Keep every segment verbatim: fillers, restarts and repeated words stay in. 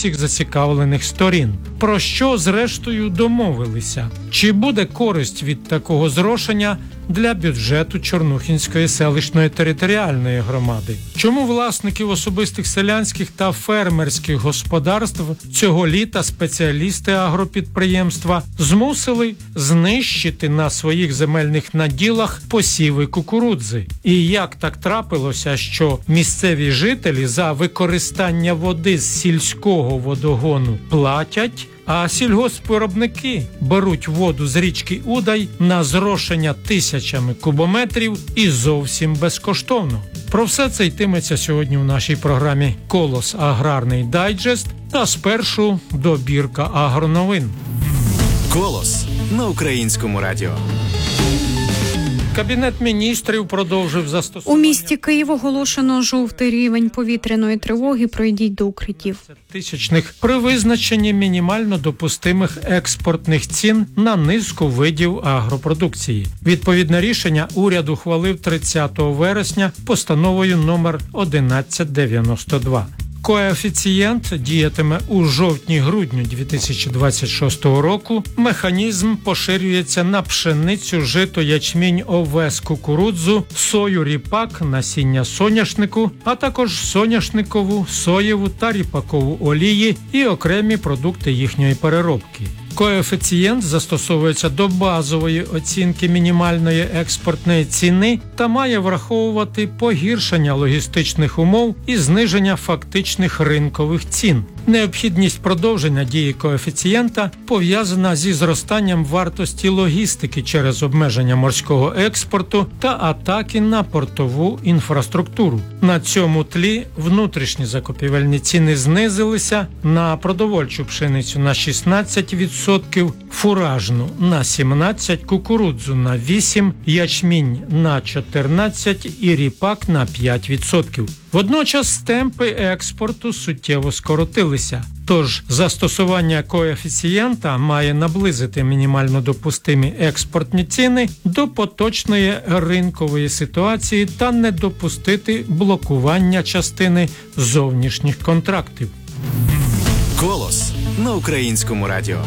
усіх зацікавлених сторін. Про що, зрештою, домовилися? Чи буде користь від такого зрошення для бюджету Чорнухинської селищної територіальної громади? Чому власників особистих селянських та фермерських господарств цього літа спеціалісти агропідприємства змусили знищити на своїх земельних наділах посіви кукурудзи? І як так трапилося, що місцеві жителі за використання води з сільського водогону платять, а сільгоспвиробники беруть воду з річки Удай на зрошення тисячами кубометрів і зовсім безкоштовно? Про все це йтиметься сьогодні у нашій програмі «Колос. Аграрний дайджест» та спершу добірка агроновин. «Колос» на Українському радіо. Кабінет міністрів продовжив застосування... У місті Київ оголошено жовтий рівень повітряної тривоги. Пройдіть до укриттів. Тисячних при визначенні мінімально допустимих експортних цін на низку видів агропродукції. Відповідне рішення уряд ухвалив тридцятого вересня постановою номер одинадцять дев'яносто два. Коефіцієнт діятиме у жовтні-грудню дві тисячі двадцять шостого року. Механізм поширюється на пшеницю, жито, ячмінь, овес, кукурудзу, сою, ріпак, насіння соняшнику, а також соняшникову, соєву та ріпакову олії і окремі продукти їхньої переробки. Коефіцієнт застосовується до базової оцінки мінімальної експортної ціни та має враховувати погіршення логістичних умов і зниження фактичних ринкових цін. Необхідність продовження дії коефіцієнта пов'язана зі зростанням вартості логістики через обмеження морського експорту та атаки на портову інфраструктуру. На цьому тлі внутрішні закупівельні ціни знизилися: на продовольчу пшеницю на шістнадцять відсотків, фуражну на сімнадцять відсотків, кукурудзу на вісім відсотків, ячмінь на чотирнадцять відсотків і ріпак на п'ять відсотків. Водночас темпи експорту суттєво скоротилися. Тож застосування коефіцієнта має наблизити мінімально допустимі експортні ціни до поточної ринкової ситуації та не допустити блокування частини зовнішніх контрактів. «Колос» на Українському радіо.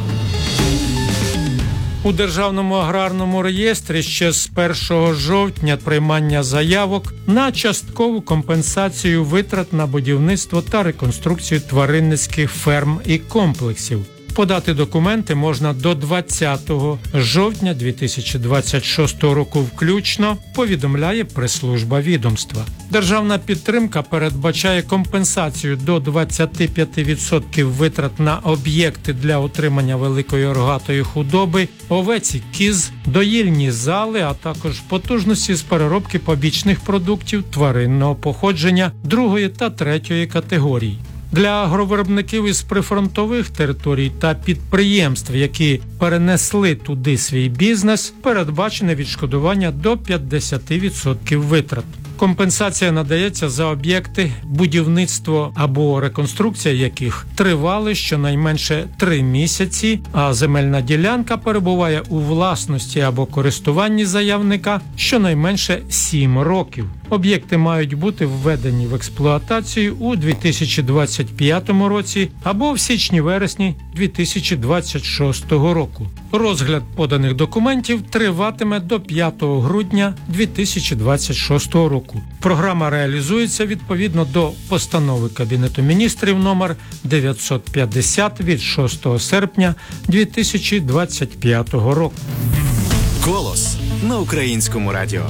У Державному аграрному реєстрі ще з першого жовтня приймання заявок на часткову компенсацію витрат на будівництво та реконструкцію тваринницьких ферм і комплексів. Подати документи можна до двадцятого жовтня дві тисячі двадцять шостого року включно, повідомляє прес-служба відомства. Державна підтримка передбачає компенсацію до двадцять п'ять відсотків витрат на об'єкти для утримання великої рогатої худоби, овець і кіз, доїльні зали, а також потужності з переробки побічних продуктів тваринного походження другої та третьої категорій. Для агровиробників із прифронтових територій та підприємств, які перенесли туди свій бізнес, передбачене відшкодування до п'ятдесят відсотків витрат. Компенсація надається за об'єкти, будівництво або реконструкція яких тривали щонайменше три місяці, а земельна ділянка перебуває у власності або користуванні заявника щонайменше сім років. Об'єкти мають бути введені в експлуатацію у дві тисячі двадцять п'ятому році або в січні-вересні дві тисячі двадцять шостого року. Розгляд поданих документів триватиме до п'ятого грудня дві тисячі двадцять шостого року. Програма реалізується відповідно до постанови Кабінету міністрів номер дев'ятсот п'ятдесят від шостого серпня дві тисячі двадцять п'ятого року. «Колос» на Українському радіо.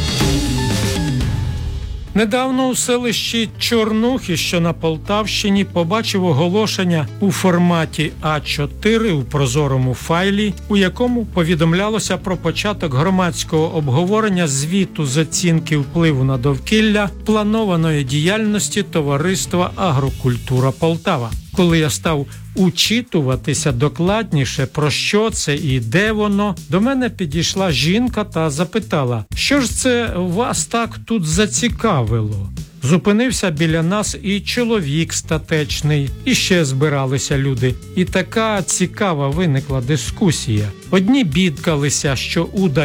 Недавно у селищі Чорнухи, що на Полтавщині, побачив оголошення у форматі а чотири у прозорому файлі, у якому повідомлялося про початок громадського обговорення звіту з оцінки впливу на довкілля планованої діяльності товариства «Агрокультура Полтава». Коли я став учитуватися докладніше, про що це і де воно, до мене підійшла жінка та запитала: «Що ж це вас так тут зацікавило?» Зупинився біля нас і чоловік статечний, і ще збиралися люди. І така цікава виникла дискусія. Одні бідкалися, що Удай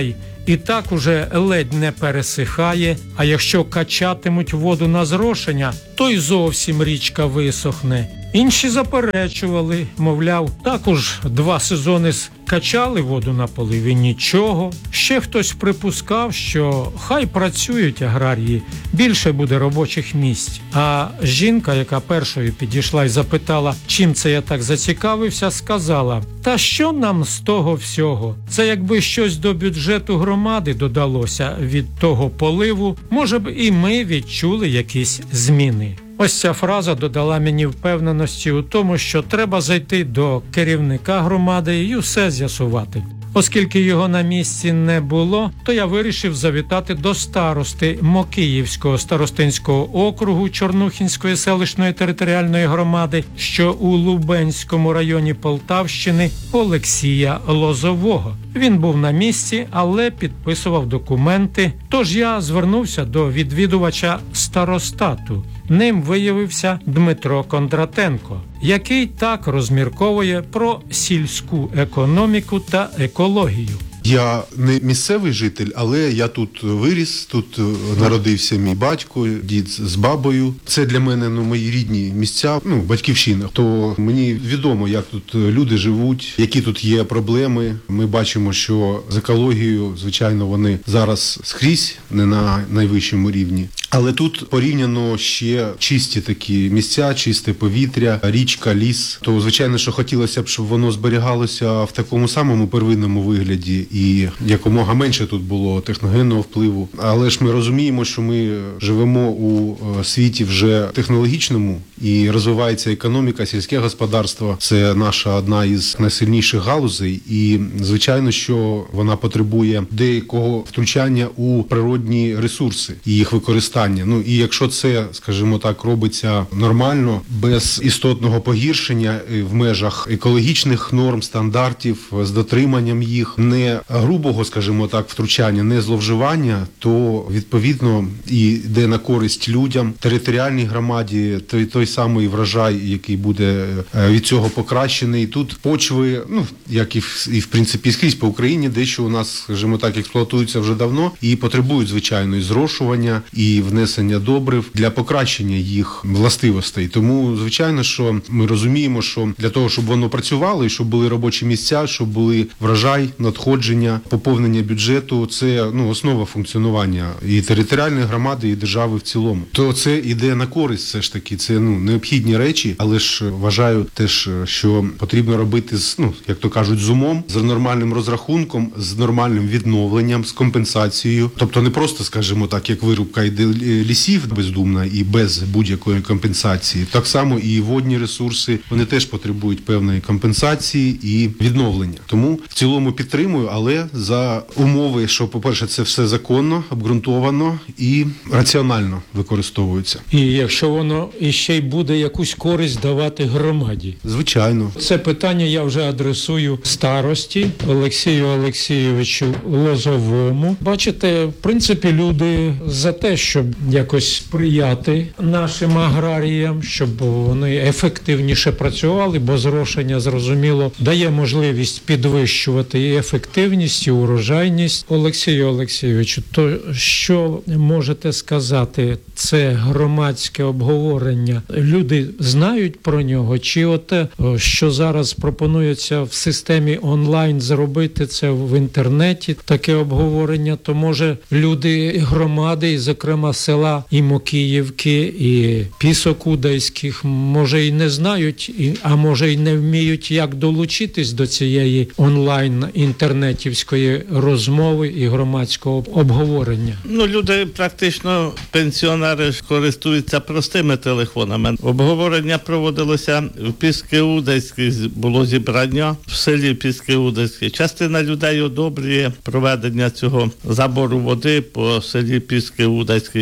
і так уже ледь не пересихає, а якщо качатимуть воду на зрошення, то й зовсім річка висохне. Інші заперечували, мовляв, також два сезони качали воду на полив і нічого. Ще хтось припускав, що хай працюють аграрії, більше буде робочих місць. А жінка, яка першою підійшла і запитала, чим це я так зацікавився, сказала: та що нам з того всього? Це якби щось до бюджету громади додалося від того поливу, може б і ми відчули якісь зміни. Ось ця фраза додала мені впевненості у тому, що треба зайти до керівника громади і усе з'ясувати. Оскільки його на місці не було, то я вирішив завітати до старости Мокиївського старостинського округу Чорнухінської селищної територіальної громади, що у Лубенському районі Полтавщини, Олексія Лозового. Він був на місці, але підписував документи, тож я звернувся до відвідувача старостату. Ним виявився Дмитро Кондратенко, який так розмірковує про сільську економіку та екологію. Я не місцевий житель, але я тут виріс, тут народився мій батько, дід з бабою. Це для мене ну, мої рідні місця, ну, батьківщина. То мені відомо, як тут люди живуть, які тут є проблеми. Ми бачимо, що з екологією, звичайно, вони зараз скрізь, не на найвищому рівні. Але тут порівняно ще чисті такі місця, чисте повітря, річка, ліс. То, звичайно, що хотілося б, щоб воно зберігалося в такому самому первинному вигляді і якомога менше тут було техногенного впливу. Але ж ми розуміємо, що ми живемо у світі вже технологічному і розвивається економіка, сільське господарство. Це наша одна із найсильніших галузей і, звичайно, що вона потребує деякого втручання у природні ресурси і їх використання. Ну і якщо це, скажімо так, робиться нормально, без істотного погіршення в межах екологічних норм, стандартів, з дотриманням їх, не грубого, скажімо так, втручання, не зловживання, то відповідно і йде на користь людям, територіальній громаді, той, той самий врожай, який буде від цього покращений. Тут почви, ну як і в, і в принципі скрізь по Україні, дещо у нас, скажімо так, експлуатуються вже давно і потребують, звичайно, і зрошування, і внесення добрив для покращення їх властивостей. Тому, звичайно, що ми розуміємо, що для того, щоб воно працювало, і щоб були робочі місця, щоб були врожай, надходження, поповнення бюджету, це ну, основа функціонування і територіальної громади, і держави в цілому. То це йде на користь все ж таки, це ну, необхідні речі, але ж вважаю теж, що потрібно робити, з, ну, як то кажуть, з умом, з нормальним розрахунком, з нормальним відновленням, з компенсацією. Тобто не просто, скажімо так, як вирубка йде лісів бездумна і без будь-якої компенсації. Так само і водні ресурси, вони теж потребують певної компенсації і відновлення. Тому в цілому підтримую, але за умови, що, по-перше, це все законно, обґрунтовано і раціонально використовується. І якщо воно іще й буде якусь користь давати громаді. Звичайно. Це питання я вже адресую старості Олексію Олексійовичу Лозовому. Бачите, в принципі, люди за те, щоб якось сприяти нашим аграріям, щоб вони ефективніше працювали, бо зрошення, зрозуміло, дає можливість підвищувати і ефективність, і урожайність. Олексію Олексійовичу, то що можете сказати? Це громадське обговорення. Люди знають про нього? Чи оте, що зараз пропонується в системі онлайн зробити це в інтернеті, таке обговорення, то може люди громади, і зокрема села і Мокиївки, і Пісокудайських, може і не знають, а може і не вміють, як долучитись до цієї онлайн-інтернетівської розмови і громадського обговорення? Ну, люди практично, пенсіонери, користуються простими телефонами. Обговорення проводилося в Піскеудайській, було зібрання в селі Піскеудайській. Частина людей одобрює проведення цього забору води по селі Піскеудайській.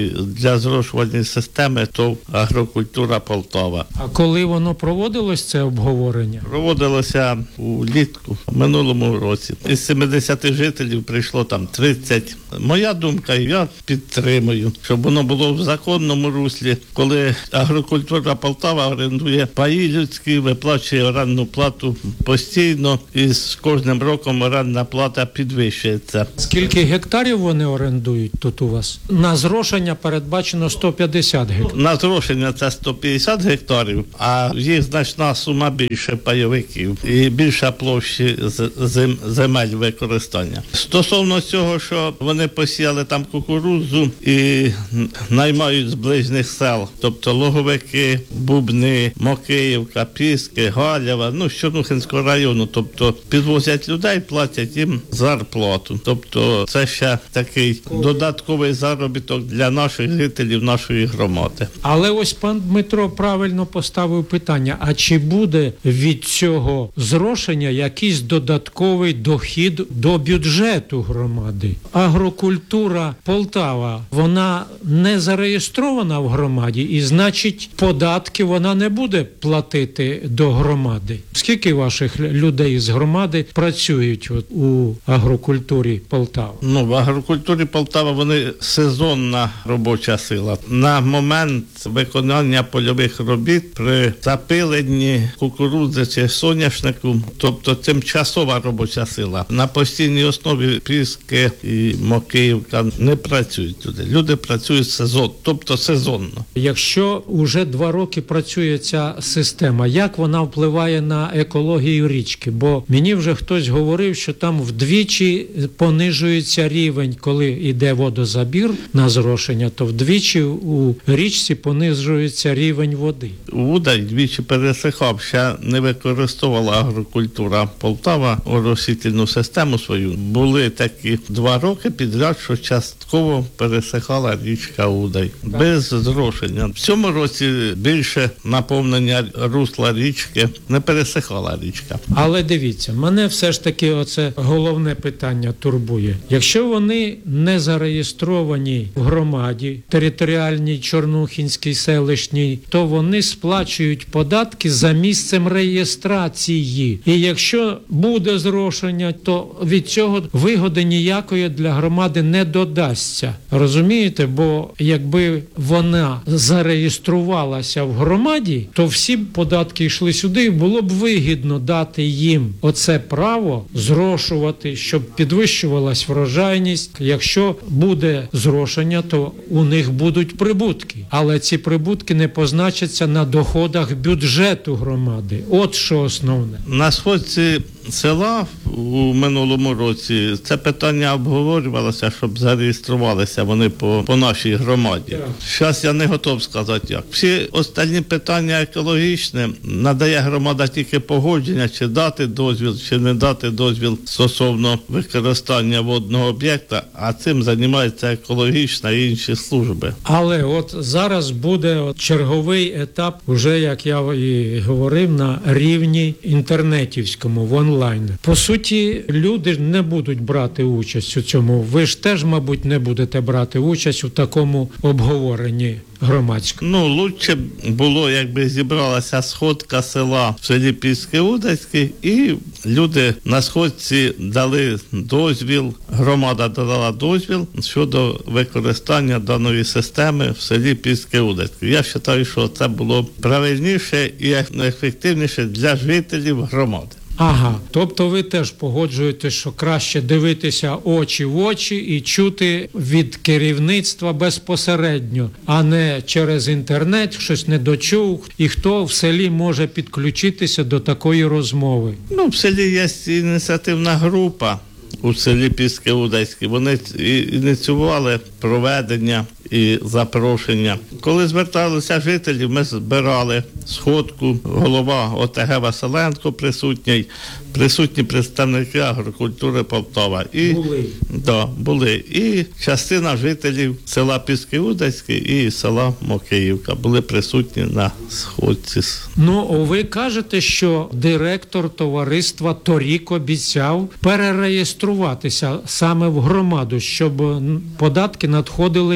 і для зрошувальної системи ТОВ «Агрокультура Полтава». А коли воно проводилось, це обговорення? Проводилося улітку в минулому році. Із сімдесят жителів прийшло там тридцять. Моя думка, я підтримую, щоб воно було в законному руслі, коли «Агрокультура Полтава» орендує паї людські, виплачує орендну плату постійно, і з кожним роком орендна плата підвищується. Скільки гектарів вони орендують тут у вас? На зрошення передбачено сто п'ятдесят гектарів. На зрошення це сто п'ятдесят гектарів, а їх значна сума більше пайовиків і більша площі зем, земель використання. Стосовно цього, що вони посіяли там кукурудзу і наймають з ближніх сел, тобто Логовики, Бубни, Мокиївка, Піски, Галєва, ну, з Чорнухинського району, тобто підвозять людей, платять їм зарплату. Тобто це ще такий додатковий заробіток для наших жителів, нашої громади. Але ось пан Дмитро правильно поставив питання, а чи буде від цього зрошення якийсь додатковий дохід до бюджету громади? Агрокультура Полтава, вона не зареєстрована в громаді і, значить, податки вона не буде платити до громади. Скільки ваших людей з громади працюють от у агрокультурі Полтава? Ну, в агрокультурі Полтава вони сезонна робоча сила. На момент виконання польових робіт при запиленні кукурудзи чи соняшнику, тобто тимчасова робоча сила. На постійній основі Піски і Мокиївка не працюють люди. Люди працюють сезон, тобто сезонно. Якщо вже два роки працює ця система, як вона впливає на екологію річки? Бо мені вже хтось говорив, що там вдвічі понижується рівень, коли йде водозабір на зрошення, то вдвічі у річці понижується рівень води. Удай двічі пересихав, ще не використовувала агрокультура Полтава оросительну систему свою. Були такі два роки підряд, що частково пересихала річка Удай. Без зрошення. В цьому році більше наповнення русла річки, не пересихала річка. Але дивіться, мене все ж таки оце головне питання турбує. Якщо вони не зареєстровані в громаді, територіальній, Чорнухинській, селищній, то вони сплачують податки за місцем реєстрації. І якщо буде зрошення, то від цього вигоди ніякої для громади не додасться. Розумієте? Бо якби вона зареєструвалася в громаді, то всі податки йшли сюди, і було б вигідно дати їм оце право зрошувати, щоб підвищувалась врожайність. Якщо буде зрошення, то у них будуть прибутки. Але ці прибутки не позначаться на доходах бюджету громади. От що основне. На сходці села у минулому році це питання обговорювалося, щоб зареєструвалися вони по, по нашій громаді. Зараз я не готов сказати як. Всі останні питання екологічні надає громада тільки погодження, чи дати дозвіл, чи не дати дозвіл стосовно використання водного об'єкта, а цим займається екологічна і інші служби. Але от зараз буде от черговий етап, уже, як я і говорив, на рівні інтернетівському, в онлайн. По суті, люди не будуть брати участь у цьому. Ви ж теж, мабуть, не будете брати участь у такому обговоренні громадському. Ну, лучше було, якби зібралася сходка села в селі Піски-Удацьке, і люди на сходці дали дозвіл, громада дала дозвіл щодо використання даної системи в селі Піски-Удацьке. Я вважаю, що це було правильніше і ефективніше для жителів громади. Ага, тобто ви теж погоджуєте, що краще дивитися очі в очі і чути від керівництва безпосередньо, а не через інтернет, щось не дочув, і хто в селі може підключитися до такої розмови. Ну, в селі є ініціативна група у селі Піски-Удацьке. Вони ініціювали проведення і запрошення. Коли зверталися жителі, ми збирали сходку, голова ОТГ Василенко присутній, присутні представники агрокультури Полтава. І, були. Да, були. І частина жителів села Піски-Удацьке і села Мокиївка були присутні на сходці. Ну, ви кажете, що директор товариства торік обіцяв перереєструватися саме в громаду, щоб податки надходили до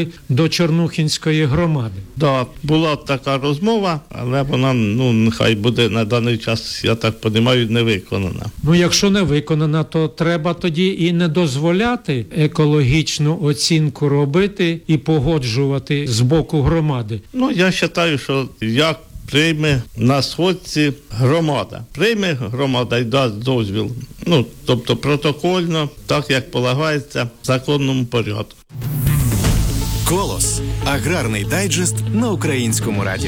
до Чорнухінської громади. Да, була така розмова, але вона, ну, нехай буде на даний час, я так розумію, не виконана. Ну, якщо не виконана, то треба тоді і не дозволяти екологічну оцінку робити і погоджувати з боку громади. Ну, я вважаю, що як прийме на сходці громада. Прийме громада і дасть дозвіл. Ну, тобто протокольно, так як полагається, в законному порядку. Колос. Аграрний дайджест на Українському радіо.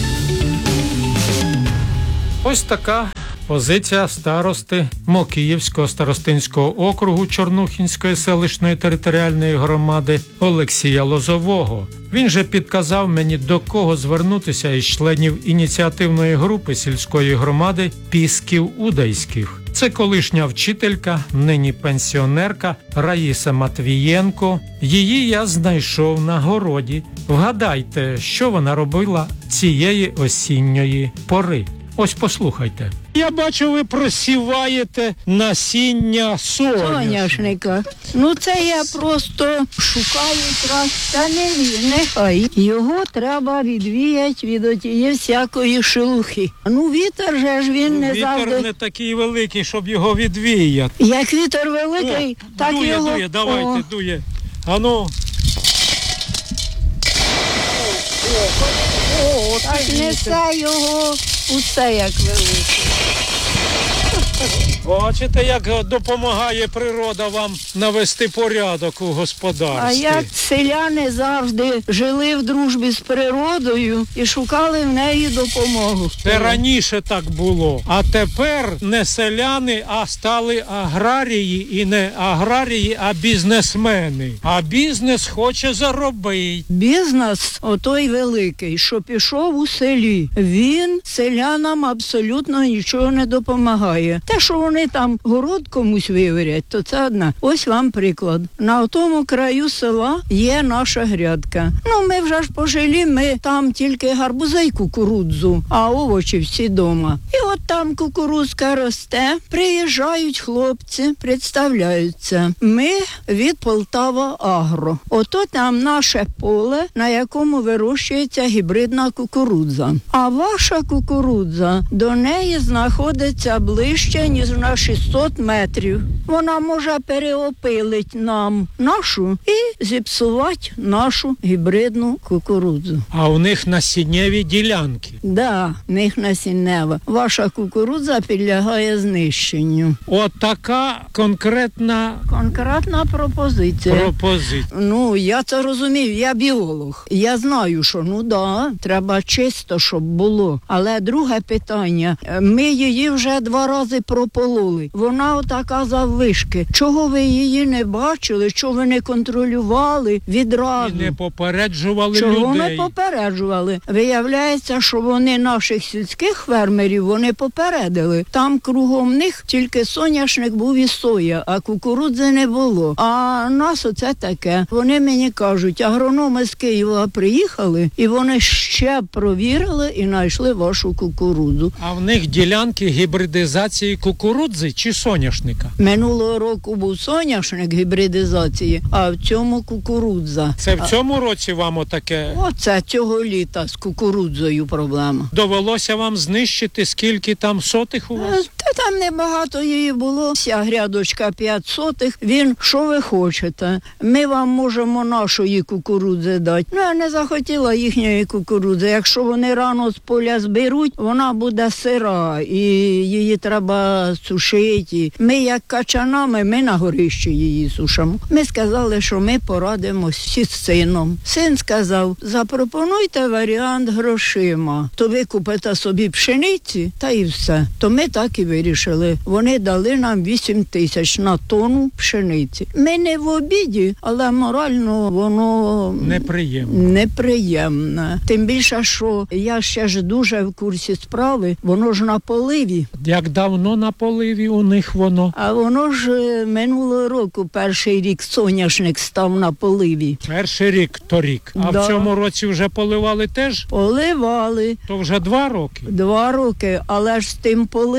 Ось така позиція старости Мокіївського старостинського округу Чорнухінської селищної територіальної громади Олексія Лозового. Він же підказав мені, до кого звернутися із членів ініціативної групи сільської громади Пісків Удайських. Це колишня вчителька, нині пенсіонерка Раїса Матвієнко. Її я знайшов на городі. Вгадайте, що вона робила цієї осінньої пори. Ось послухайте. Я бачу, ви просіваєте насіння соняшника. Соняшника. Ну це я просто шукаю раз. Та не він, нехай. Його треба відвіяти від отієї всякої шелухи. Ну вітер же ж він не Вітер завжди. не такий великий, щоб його відвіяти. Як вітер великий, О, так дує, його... дує, давайте, О. дує. Ану. О, Так несе його усе як велике. Бачите, як допомагає природа вам навести порядок у господарстві. А як селяни завжди жили в дружбі з природою і шукали в неї допомогу. Це раніше так було. А тепер не селяни, а стали аграрії. І не аграрії, а бізнесмени. А бізнес хоче заробити. Бізнес, отой великий, що пішов у селі, він селянам абсолютно нічого не допомагає. Те, що вони там город комусь виверять, то це одне. Ось вам приклад. На тому краю села є наша грядка. Ну, ми вже ж пожили, ми там тільки гарбузи й кукурудзу, а овочі всі дома. І от там кукурудзка росте, приїжджають хлопці, представляються. Ми від Полтава Агро. Ото там наше поле, на якому вирощується гібридна кукурудза. А ваша кукурудза до неї знаходиться ближче, ніж на шістсот метрів. Вона може переопилити нам нашу і зіпсувати нашу гібридну кукурудзу. А у них насіннєві ділянки. Да, в них насіннева. Ваша кукурудза підлягає знищенню. От така конкретна Конкретна пропозиція. пропозиція. Ну, я це розумію, я біолог. Я знаю, що, ну да, треба чисто, щоб було. Але друге питання, ми її вже два рази пропололи. Вона отака заввишки. Чого ви її не бачили, чого ви не контролювали відразу? І не попереджували Чого людей. ми попереджували? Виявляється, що вони наших сільських фермерів вони попередили. Там кругом них тільки соняшник був і соя, а кукурудзи не було. А нас оце таке. Вони мені кажуть, агрономи з Києва приїхали, і вони ще провірили і знайшли вашу кукурудзу. А в них ділянки гібридизації кукурудзи чи соняшника? Минулого року був соняшник гібридизації, а в цьому кукурудза. Це в цьому році вам отаке Оце цього літа з кукурудзою проблема. довелося вам знищити, скільки там сотих у вас? Та там небагато її було. Вся грядочка п'ять сотих. Він, що ви хочете? Ми вам можемо нашої кукурудзи дати. Ну, я не захотіла їхньої кукурудзи. Якщо вони рано з поля зберуть, вона буде сира і її треба сушити. Ми як качанами, ми на горищі її сушимо. Ми сказали, що ми порадимося з сином. Син сказав, запропонуйте варіант грошима. То ви купите собі пшениці, та і все. То ми так і вирішили. Вони дали нам вісім тисяч на тонну пшениці. Ми не в обіді, але морально воно Неприємно. неприємне. Тим більше, що я ще ж дуже в курсі справи, воно ж на поливі. Як давно на поливі у них воно? А воно ж е, минулого року, перший рік соняшник став на поливі. Перший рік торік. А Да. в цьому році вже поливали теж? Поливали То вже два роки. два роки, але ж з тим поливом.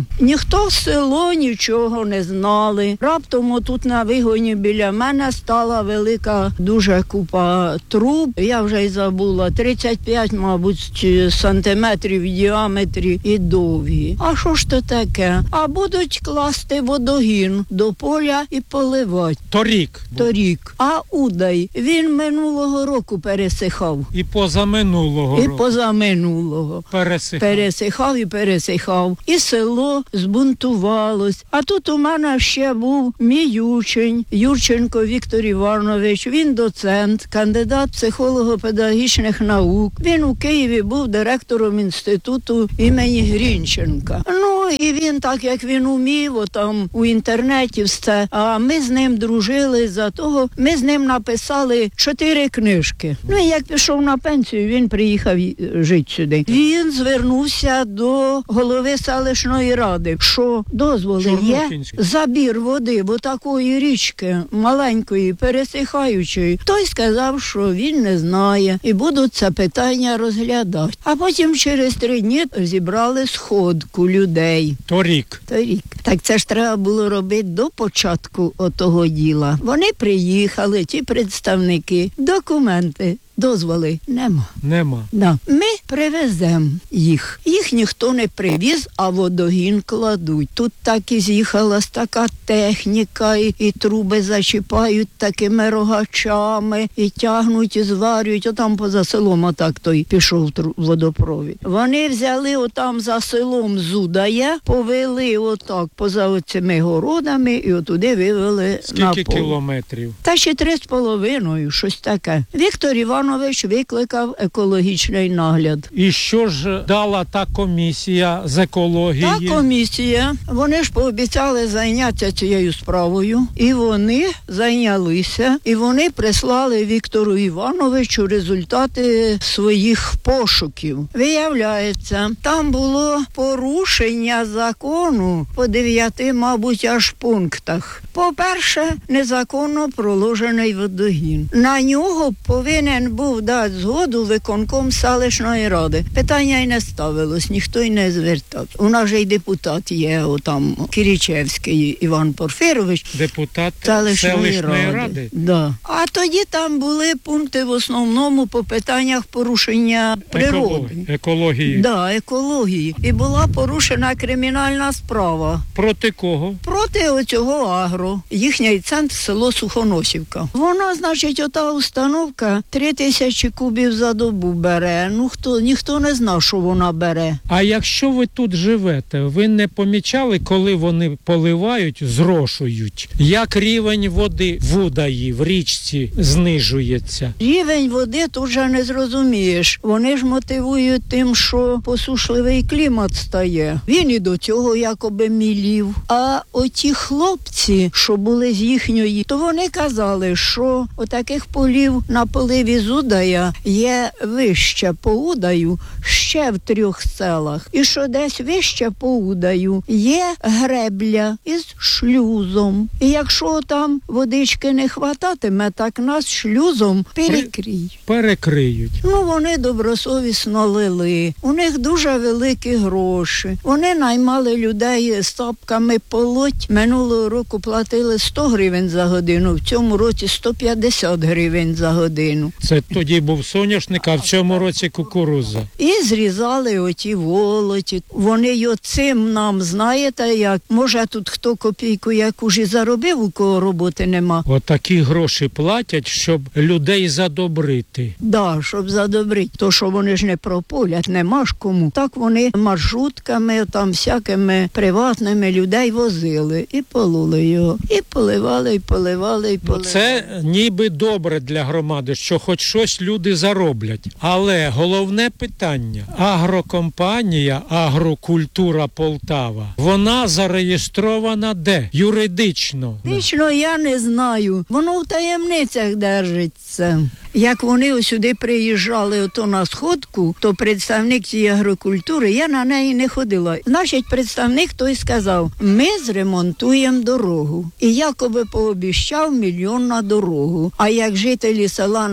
Ніхто в село нічого не знали. Раптом отут на вигоні біля мене стала велика дуже купа труб. Я вже й забула, тридцять п'ять, мабуть, сантиметрів в діаметрі і довгі. А що ж то таке? А будуть класти водогін до поля і поливати. Торік. Торік. А удай, він минулого року пересихав. І позаминулого І року. позаминулого. Пересихав. Пересихав і пересихав. І село збунтувалось. А тут у мене ще був мій учень, Юрченко Віктор Іванович. Він доцент, кандидат психолого-педагогічних наук. Він у Києві був директором інституту імені Грінченка. Ну, і він, так як він умів, отам у інтернеті все, а ми з ним дружили за того, ми з ним написали чотири книжки. Ну, і як пішов на пенсію, він приїхав жити сюди. Він звернувся до голови селищної ради, що дозволи є забір води, бо такої річки маленької, пересихаючої. Той сказав, що він не знає і будуть це питання розглядати. А потім через три дні зібрали сходку людей. Торік. Торік. Так це ж треба було робити до початку отого діла. Вони приїхали, ті представники, документи, дозволи нема. Нема. Да. Ми привеземо їх. Їх ніхто не привіз, а водогін кладуть. Тут так і з'їхалась така техніка, і, і труби зачіпають такими рогачами, і тягнуть, і зварюють. Отам поза селом отак той пішов тру- водопровід. Вони взяли отам за селом Зудая, повели отак поза оцими городами і отуди вивели на Скільки поле. кілометрів? Та ще три з половиною, щось таке. Віктор Іванович викликав екологічний нагляд. І що ж дала та комісія з екології? Та комісія, вони ж пообіцяли зайнятися цією справою, і вони зайнялися, і вони прислали Віктору Івановичу результати своїх пошуків. Виявляється, там було порушення закону по дев'яти, мабуть, аж пунктах. По-перше, незаконно проложений водогін. На нього повинен був дати згоду виконком селищної ради. Питання й не ставилось, ніхто й не звертав. У нас же й депутат є, отам Киричевський Іван Порфирович, Депутат селищної, селищної ради. ради. Да. А тоді там були пункти в основному по питаннях порушення природи. Екології. Екології. Да, екології. І була порушена кримінальна справа. Проти кого? Проти оцього агро. Їхній центр село Сухоносівка. Вона, значить, ота установка три тисячі кубів за добу бере. Ну, хто, ніхто не знав, що вона бере. А якщо ви тут живете, ви не помічали, коли вони поливають, зрошують? Як рівень води в Удаї, в річці знижується? Рівень води тут вже не зрозумієш. Вони ж мотивують тим, що посушливий клімат стає. Він і до цього якоби мілів. А оті хлопці, що були з їхньої, то вони казали, що отаких полів на поливі з Удая є вище по Удаю ще в трьох селах. І що десь вище по Удаю є гребля із шлюзом. І якщо там водички не хвататиме, так нас шлюзом перекриють. Перекриють. Ну, вони добросовісно лили. У них дуже великі гроші. Вони наймали людей з тапками полоть. Минулого року платили сто гривень за годину, в цьому році сто п'ятдесят гривень за годину. Це тоді був соняшник, а в цьому році кукурудза. І зрізали оті волоті. Вони й оцим нам, знаєте, як, може тут хто копійку яку ж і заробив, у кого роботи нема. Отакі гроші платять, щоб людей задобрити. Да, щоб задобрити. То, що вони ж не прополять, нема ж кому. Так вони маршрутками, там всякими приватними людей возили і пололи його. І поливали, і поливали, і Ну, поливали. це ніби добре для громади, що хоч щось люди зароблять. Але головне питання – агрокомпанія «Агрокультура Полтава», вона зареєстрована де? Юридично. Лично я не знаю. Воно в таємницях держиться. Як вони ось сюди приїжджали ото на сходку, то представник цієї агрокультури, я на неї не ходила. Значить, представник той сказав, ми зремонтуємо дорогу. І якоби пообіщав мільйон на дорогу. А як жителі села почали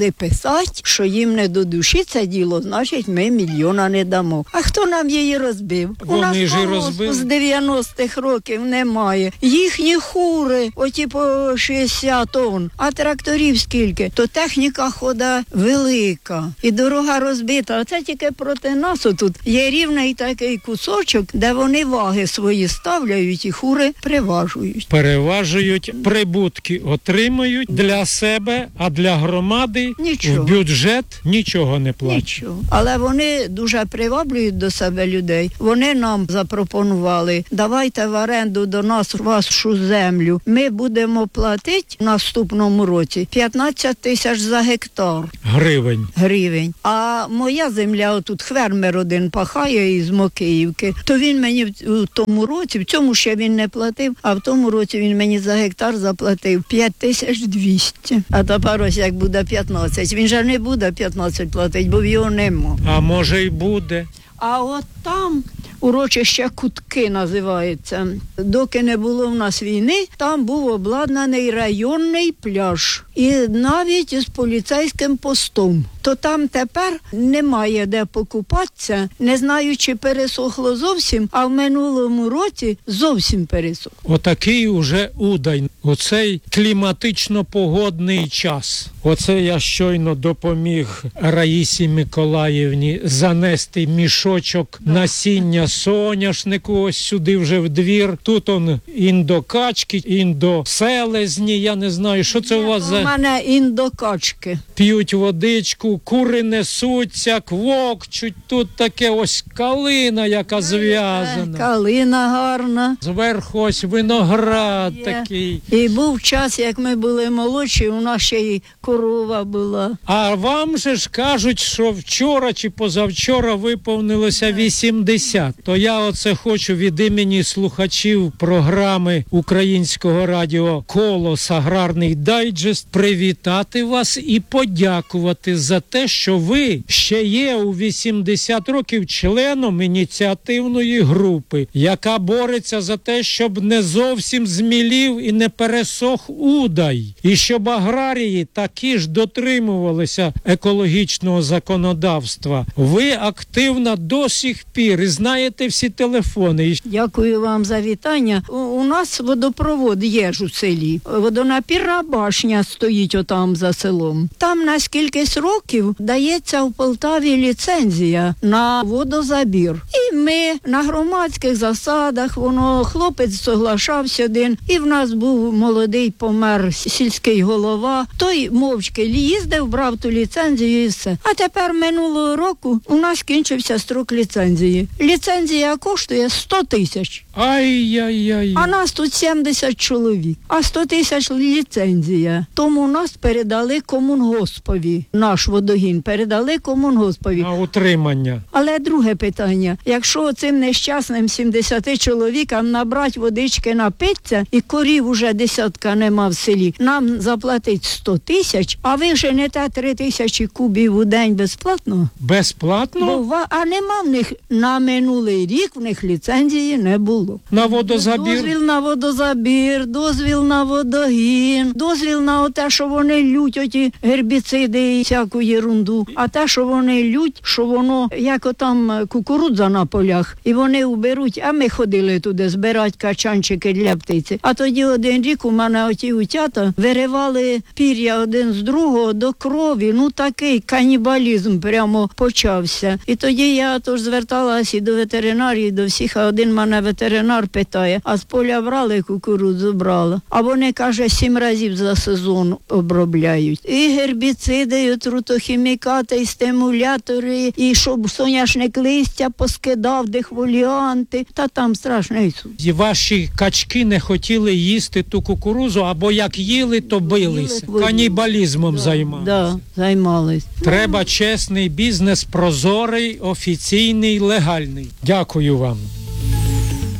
почали писати, що їм не до душі це діло, значить ми мільйона не дамо. А хто нам її розбив? Вони У нас ж і колгоспу розбили. з дев'яностих років немає. Їхні хури, оті по шістдесят тонн, а тракторів скільки? То техніка хода велика і дорога розбита. А це тільки проти нас отут є рівний такий кусочок, де вони ваги свої ставляють і хури приважують. Переважують, прибутки отримують для себе, а для громади Нічого. в бюджет нічого не платять. Нічого. Але вони дуже приваблюють до себе людей. Вони нам запропонували, давайте в оренду до нас вашу землю. Ми будемо платити в наступному році п'ятнадцять тисяч за гектар Гривень. гривень. А моя земля, отут фермер один пахає із Мокиївки, то він мені в в тому році, в цьому ще він не платив, а в тому році він мені за гектар заплатив п'ять тисяч двісті. А тепер ось як буде п'ятнадцять. Він же не буде п'ятнадцять платити, бо в його нема. А може й буде. А от там урочище Кутки називається. Доки не було в нас війни, там був обладнаний районний пляж. І навіть із поліцейським постом. То там тепер немає де покупатися. Не знаю, чи пересохло зовсім, а в минулому році зовсім пересохло. Отакий уже Удай. Оцей кліматично-погодний час. Оце я щойно допоміг Раїсі Миколаївні занести мішочок насіння соняшнику ось сюди вже в двір. Тут он індокачки, індоселезні, я не знаю, що це у вас У за... мене індокачки. П'ють водичку, кури несуться, квокчуть. Тут таке ось калина, яка зв'язана. Калина гарна. Зверху ось виноград Є. такий. І був час, як ми були молодші, у нас ще й корова була. А вам же ж кажуть, що вчора чи позавчора виповнилося вісімдесят. То я оце хочу від імені слухачів програми Українського радіо «Колос. Аграрний дайджест» привітати вас і подякувати за те, що ви ще є у вісімдесят років членом ініціативної групи, яка бореться за те, щоб не зовсім змілів і не пересох Удай, і щоб аграрії такі ж дотримувалися екологічного законодавства. Ви активна до сих пір і знаєте всі телефони. І Дякую вам за вітання. У, у нас водопровод є ж у селі. Водонапірна башня стоїть отам за селом. Там на скількись років дається в Полтаві ліцензія на водозабір. І ми на громадських засадах, воно хлопець соглашався один, і в нас був молодий помер сільський голова. Той мовчки їздив, брав ту ліцензію і все. А тепер минулого року у нас кінчився строк ліцензії. Ліцензія коштує сто тисяч. Ай-яй-яй. А нас тут сімдесят чоловік, а сто тисяч ліцензія. Тому нас передали комунгоспові. Наш водогін передали комунгоспові. На утримання. Але друге питання. Якщо цим нещасним сімдесяти чоловікам набрати водички, напитися, і корів уже десятка нема в селі, нам заплатить сто тисяч, а ви женете три тисячі кубів у день безплатно? Безплатно? Бува, а нема в них на минулий рік, в них ліцензії не було. На водозабір? Дозвіл на водозабір, дозвіл на водогін, дозвіл на те, що вони лють оті гербіциди і всяку єрунду. А те, що вони лють, що воно, як отам кукурудза на полях, і вони уберуть, а ми ходили туди збирати качанчики для птиці. А тоді один рік у мене оті утята виривали пір'я один з другого до крові. Ну такий канібалізм прямо почався. І тоді я тож зверталася і до ветеринарії, до всіх, а один мене ветеринар питає, а з поля брали кукурудзу, брала. А вони, каже, сім разів за сезон обробляють. І гербіциди, і отрутохімікати, і стимулятори, і щоб соняшник листя поскидав, дехволіанти. Та там страшний суд. І ваші качки не хотіли їсти ту кукурузу, або як їли, то билися. Їли, Канібалізмом да, займалися. Да, займались. Треба чесний бізнес, прозорий, офіційний, легальний. Дякую вам.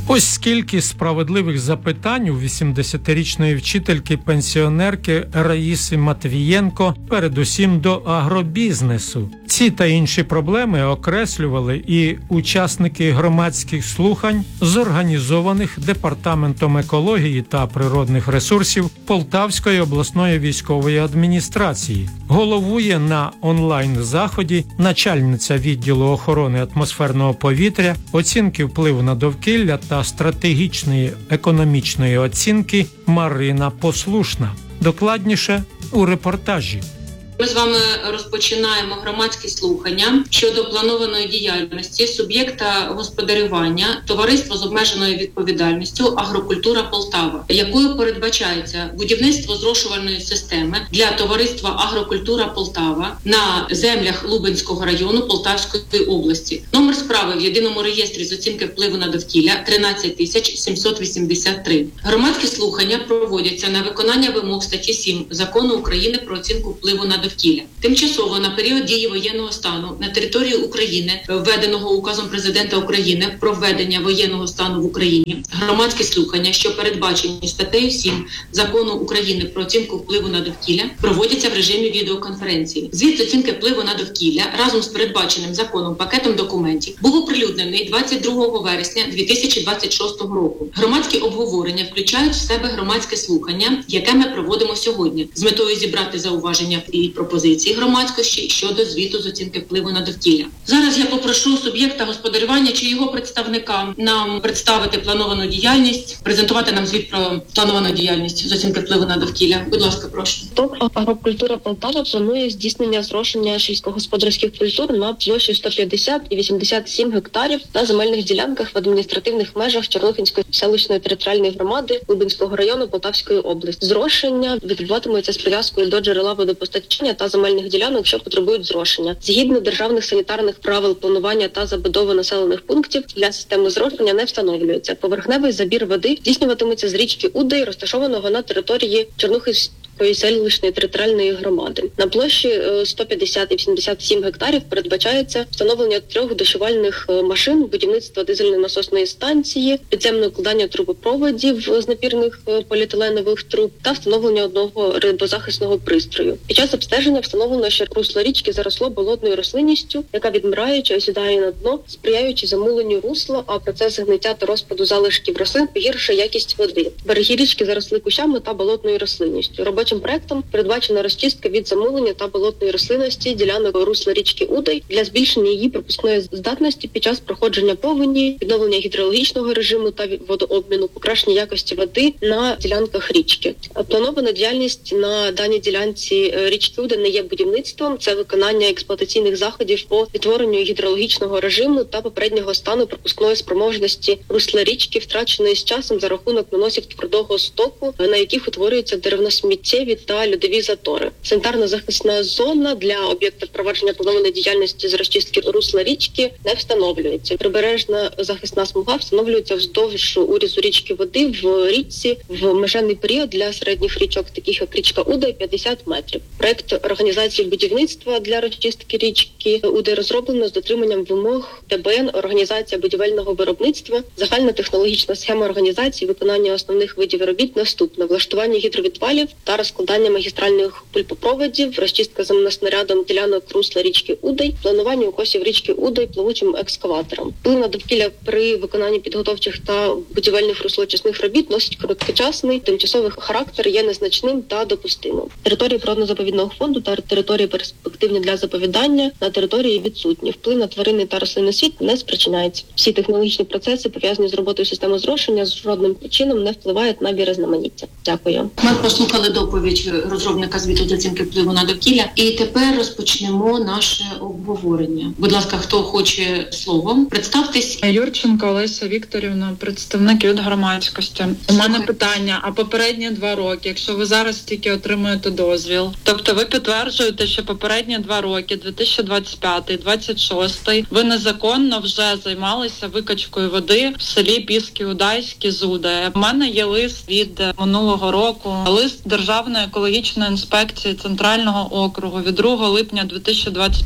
Ось скільки справедливих запитань у вісімдесятирічної вчительки-пенсіонерки Раїси Матвієнко передусім до агробізнесу. Ці та інші проблеми окреслювали і учасники громадських слухань, зорганізованих Департаментом екології та природних ресурсів Полтавської обласної військової адміністрації. Головує на онлайн-заході начальниця відділу охорони атмосферного повітря, оцінки впливу на довкілля та стратегічної економічної оцінки Марина Послушна. Докладніше у репортажі. Ми з вами розпочинаємо громадські слухання щодо планованої діяльності суб'єкта господарювання товариство з обмеженою відповідальністю «Агрокультура Полтава», якою передбачається будівництво зрошувальної системи для товариства «Агрокультура Полтава» на землях Лубенського району Полтавської області. Номер справи в єдиному реєстрі з оцінки впливу на довкілля тринадцять тисяч сімсот вісімдесят три. Громадські слухання проводяться на виконання вимог статті сім Закону України про оцінку впливу на довкілля. Довкілля. Тимчасово на період дії воєнного стану на території України, введеного указом президента України про введення воєнного стану в Україні, громадські слухання, що передбачені статтею сім Закону України про оцінку впливу на довкілля, проводяться в режимі відеоконференції. Звіт з оцінки впливу на довкілля разом з передбаченим законом пакетом документів був оприлюднений двадцять другого вересня дві тисячі двадцять шостого року. Громадські обговорення включають в себе громадське слухання, яке ми проводимо сьогодні, з метою зібрати зауваження і пропозиції громадськості щодо звіту з оцінки впливу на довкілля. Зараз я попрошу суб'єкта господарювання чи його представника нам представити плановану діяльність, презентувати нам звіт про плановану діяльність з оцінки впливу на довкілля. Будь ласка, прошу. ТОВ «Агрокультура Полтава» планує здійснення зрошення сільськогосподарських культур на площі сто п'ятдесят і вісімдесят сім гектарів на земельних ділянках в адміністративних межах Чорнухинської селищної територіальної громади Лубенського району Полтавської області. Зрошення відбуватиметься з прив'язкою до джерела водопостачання та земельних ділянок, що потребують зрошення. Згідно державних санітарних правил планування та забудови населених пунктів для системи зрошення не встановлюється. Поверхневий забір води здійснюватиметься з річки Удей, розташованого на території Чорнухинської селищної територіальної громади. На площі сто п'ятдесят і вісімдесят сім гектарів передбачається встановлення трьох дощувальних машин, будівництво дизельної насосної станції, підземне укладання трубопроводів з напірних поліетиленових труб та встановлення одного рибозахисного пристрою. Під час обстеження встановлено, що русло річки заросло болотною рослинністю, яка відмираючи осідає на дно, сприяючи замуленню русла, а процес гниття та розпаду залишків рослин погіршує якість води. Береги річки заросли кущами та болотною рослинністю. Робочим проектом передбачена розчистка від замулення та болотної рослинності ділянок русла річки Удей для збільшення її пропускної здатності під час проходження повені, відновлення гідрологічного режиму та водообміну, покращення якості води на ділянках річки. Планована діяльність на даній ділянці річки Удей не є будівництвом, це виконання експлуатаційних заходів по відтворенню гідрологічного режиму та попереднього стану пропускної спроможності русла річки, втраченої з часом за рахунок наносів твердого стоку, на яких утворюються деревносміттєві та льодові затори. Санітарно-захисна зона для об'єкта впровадження планованої діяльності з розчистки русла річки не встановлюється. Прибережна захисна смуга встановлюється вздовж урізу річки води в річці в межений період для середніх річок, таких як річка Удей, п'ятдесят метрів. Проект організації будівництва для розчистки річки Удей розроблено з дотриманням вимог ТБН «Організація будівельного виробництва». Загальна технологічна схема організації виконання основних видів робіт наступна: влаштування гідровідвалів та розкладання магістральних пульпопроводів, розчистка земноснарядом ділянок русла річки Удей, планування укосів річки Удей плавучим екскаватором. Вплив на довкілля при виконанні підготовчих та будівельних руслоочисних робіт носить короткочасний, тимчасовий характер, є незначним та допустимим. Території природно-заповідного фонду та території перспективні для заповідання на території відсутні. Вплив на тваринний та рослинний світ не спричиняється. Всі технологічні процеси, пов'язані з роботою системи зрошення, з жодним чином не впливають на біорізноманіття. Дякую. Ми послухали доповідь розробника звіту з оцінки впливу на довкілля, і тепер розпочнемо наше обговорення. Будь ласка, хто хоче словом, представтесь. Юрченко Олеся Вікторівна, представник від громадськості. У мене питання, а попередні два роки, якщо ви зараз тільки отримуєте дозвіл, тобто ви підтверджуєте, що попередні два роки, дві тисячі двадцять п'ятий - двадцять шостий, ви незаконно вже займалися викачкою води в селі Піски-Удайські з Удая. У мене є лист від минулого року, лист Державної екологічної інспекції Центрального округу від другого липня дві тисячі двадцять п'ятого року.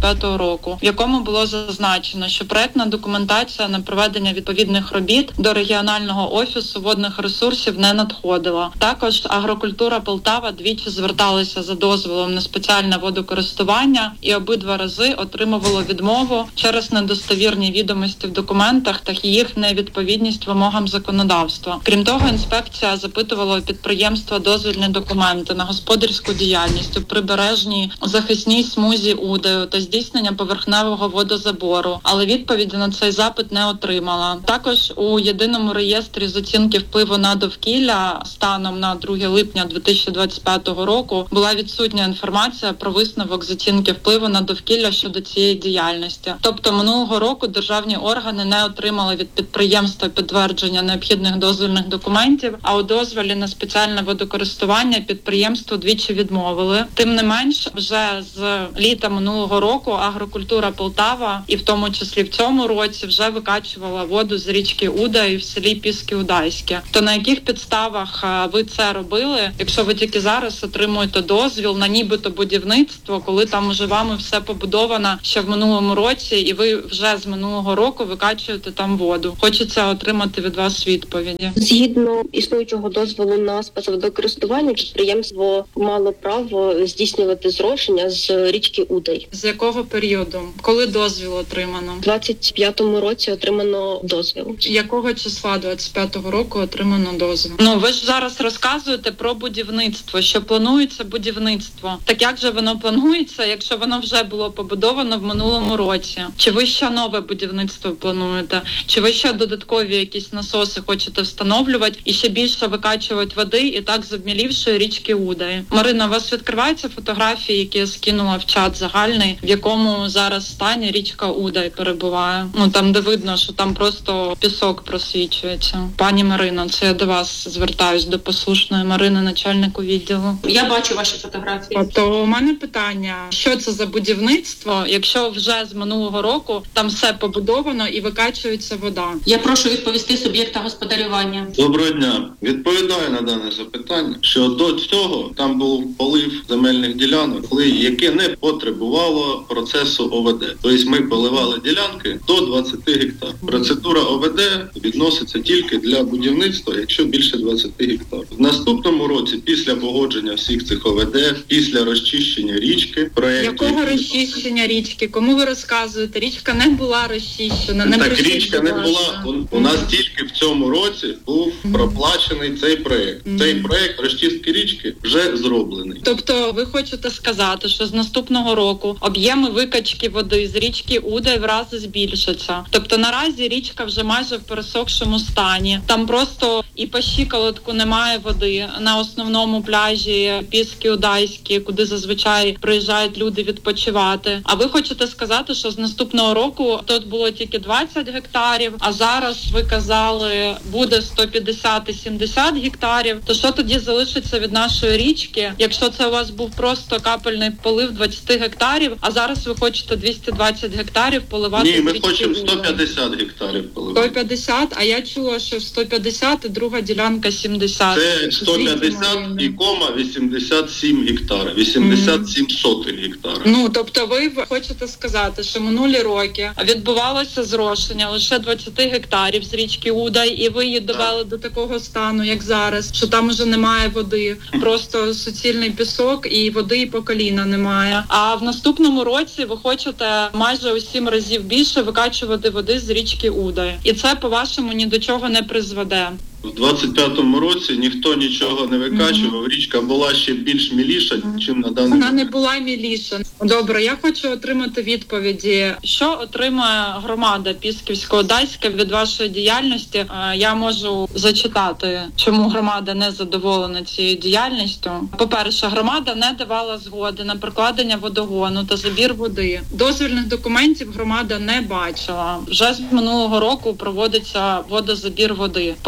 року, в якому було зазначено, що проектна документація на проведення відповідних робіт до регіонального офісу водних ресурсів не надходила. Також агрокультура Полтава двічі зверталася за дозволом на спеціальне водокористування і обидва рази отримувало відмову через недостовірні відомості в документах та їх невідповідність вимогам законодавства. Крім того, інспекція запитувала у підприємства дозвільні документи на господарську діяльність у прибережній захисній смузі Удаю та здійснення поверхневого водозабору, але відповіді на цей запит не отримала. Також у єдиному реєстрі з оцінки впливу на довкілля станом на друге липня дві тисячі двадцять п'ятого року була відсутня інформація про висновок з оцінки впливу на довкілля щодо цієї діяльності. Тобто минулого року державні органи не отримали від підприємства підтвердження необхідних дозвільних документів, а у дозволі на спеціальне водокористування підприємству двічі відмовили. Тим не менш, вже з літа минулого року агрокультура Полтава, і в тому числі в цьому році, вже викачувала воду з річки Удай в селі Піски-Удайське. То на яких підставах ви це робили, якщо ви тільки зараз отримуєте дозвіл на нібито будівництво, коли там уже вами все побудовано ще в минулому році, і ви вже з минулого року викачуєте там воду? Хочеться отримати від вас відповіді. Згідно існуючого дозволу на спецводокористування, підприємство мало право здійснювати зрошення з річки Удай. З якого періоду? Коли дозвіл отримано? У двадцять п'ятому році отримано дозвіл. Якого числа двадцять п'ятого року отримано дозвіл? Ну, ви ж зараз розказуєте про будівництво, що планується будівництво. Так як же воно планується, якщо воно вже було побудовано в минулому році? Чи ви ще нове будівництво плануєте? Чи ви ще додаткові якісь насоси хочете встановлювати і ще більше викачувати води і так з обмілівшої річки Удай? Марина, у вас відкриваються фотографії, які я скинула в чат загальний, в якому зараз стані річка Удай перебуває? Ну, там, де видно, що там просто пісок просвічується. Пані Марино, це я до вас звертаюсь, до послушної Марини, начальнику відділу. Я бачу ваші фотографії. То у мене питання, що це за будівництво, якщо вже з минулого року там все побудовано і викачується вода? Я прошу відповісти суб'єкта господарювання. Доброго дня. Відповідаю на дане запитання, що до цього там був полив земельних ділянок, яке не потребувало процесу О В Д. Тобто ми поливали ділянки до двадцять гектар. Процедура О В Д відноситься тільки для будівництва, якщо більше двадцять гектар. В наступному році, після погодження всіх цих О В Д, після розчищення річки, проєкту... Якого розчищення річки? Кому ви розказуєте? Річка не була розчищена. Не так річка не була. У, у нас тільки в цьому році був проплачений цей проєкт. Mm-hmm. Цей проєкт розчистки річки вже зроблений. Тобто ви хочете сказати, що з наступного року об'єми викачки води з річки Удай в рази збільшаться? Тобто наразі річка вже майже в пересохшому стані. Там просто і по щиколотку немає води на основному пляжі Піски-Удайські, куди зазвичай приїжджають люди відпочивати. А ви хочете сказати, що з наступного року тут було тільки двадцять гектарів, а зараз ви казали, буде сто п'ятдесят і сімдесят гектарів. То що тоді залишиться від нашої річки, якщо це у вас був просто капельний полив двадцять гектарів, а зараз ви хочете двісті двадцять гектарів поливати? Ні, ми хочемо сто п'ятдесят гектарів поливати. сто п'ятдесят, а я чула, що сто п'ятдесят і друга ділянка сімдесят. Це сто п'ятдесят і кома вісімдесят сім гектара, вісімдесят сім mm. сотень гектара. Ну, тобто ви хочете сказати, що минулі роки відбувалося зрошення лише двадцять гектарів з річки Удай, і ви її довели до такого стану, як зараз, що там уже немає води, просто суцільний пісок і води і по коліна немає. А в наступному році ви хочете майже у сім разів більше викачувати води з річки Удай. І це, по-вашому, ні до чого не призведе. В двадцять п'ятому році ніхто нічого не викачував, mm-hmm. річка була ще більш міліша, mm-hmm. чим на даний момент. Вона не була міліша. Добре, я хочу отримати відповіді. Що отримає громада Пісківсько-Удайська від вашої діяльності? Я можу зачитати, чому громада не задоволена цією діяльністю. По-перше, громада не давала згоди на прокладення водогону та забір води. Дозвільних документів громада не бачила. Вже з минулого року проводиться водозабір води. По-друге,